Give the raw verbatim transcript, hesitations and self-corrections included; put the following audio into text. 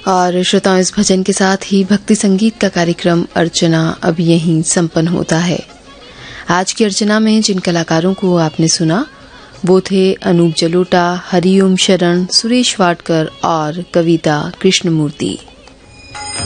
और श्रोताओं, इस भजन के साथ ही भक्ति संगीत का कार्यक्रम अर्चना अब यहीं संपन्न होता है। आज की अर्चना में जिन कलाकारों को आपने सुना वो थे अनूप जलोटा, हरिओम शरण, सुरेश वाडकर और कविता कृष्णमूर्ति।